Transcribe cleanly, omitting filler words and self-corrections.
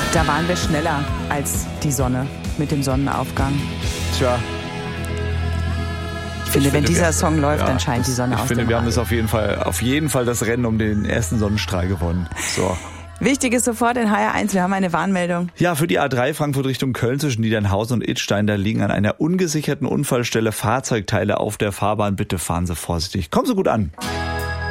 Da waren wir schneller als die Sonne mit dem Sonnenaufgang. Tja. Ich finde, wenn dieser Song läuft, dann scheint die Sonne aus. Ich finde, wir haben das auf jeden Fall das Rennen um den ersten Sonnenstrahl gewonnen. So. Wichtig ist sofort in HR1, wir haben eine Warnmeldung. Ja, für die A3 Frankfurt Richtung Köln zwischen Niedernhausen und Idstein, da liegen an einer ungesicherten Unfallstelle Fahrzeugteile auf der Fahrbahn. Bitte fahren Sie vorsichtig. Kommen Sie gut an.